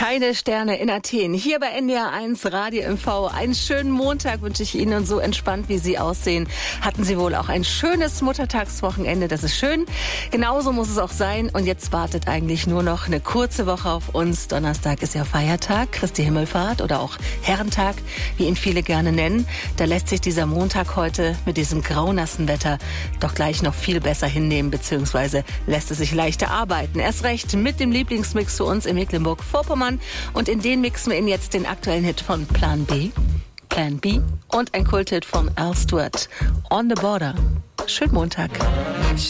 Keine Sterne in Athen. Hier bei NDR1 Radio MV. Einen schönen Montag wünsche ich Ihnen, und so entspannt, wie Sie aussehen, hatten Sie wohl auch ein schönes Muttertagswochenende. Das ist schön. Genauso muss es auch sein. Und jetzt wartet eigentlich nur noch eine kurze Woche auf uns. Donnerstag ist ja Feiertag, Christi Himmelfahrt oder auch Herrentag, wie ihn viele gerne nennen. Da lässt sich dieser Montag heute mit diesem graunassen Wetter doch gleich noch viel besser hinnehmen, beziehungsweise lässt es sich leichter arbeiten. Erst recht mit dem Lieblingsmix für uns in Mecklenburg-Vorpommern. Und in den mixen wir Ihnen jetzt den aktuellen Hit von Plan B und ein Kulthit von Al Stewart, On the Border. Schönen Montag.